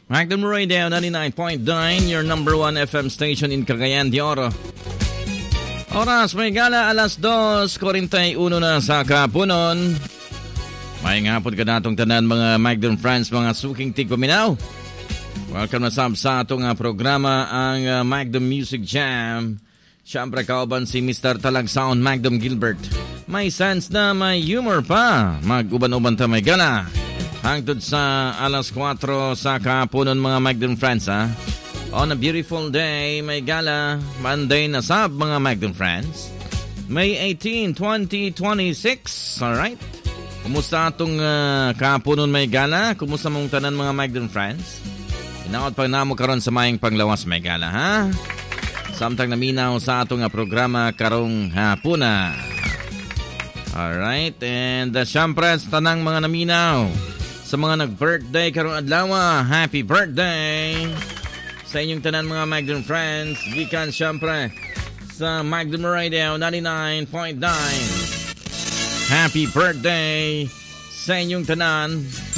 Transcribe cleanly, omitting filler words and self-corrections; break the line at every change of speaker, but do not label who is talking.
Magdam Radio 99.9, your number 1 FM station in Cagayan de Oro. Oras may gala alas 2:41 na sa kapunon. May ngapon ka natong tanan mga Magdam friends, mga suking tigpaminaw. Welcome na sa atong programa ang Magdam Music Jam. Siyempre kauban si Mr. Talagsaon Magdam Gilbert. May sense na may humor pa. Mag-uban-uban ta may gala. Hangtod sa alas 4 sa kapunon mga Magdam friends ha. On a beautiful day, may gala. Monday na sab mga Magdam friends. May 18, 2026. Alright. Kumusta atong kapunon may gala? Kumusta mong tanan mga Magdam friends? Inaot pa namo karon sa mayang panglawas may gala ha. Samtang naminaw sa atong programa karong hapuna. Alright. And syempre sa tanang mga naminaw. Sa mga nag-birthday karong adlaw, happy birthday! Sa inyong tanan mga Magdam friends, gikan syempre sa Magdam Radio 99.9. Happy birthday sa inyong tanan!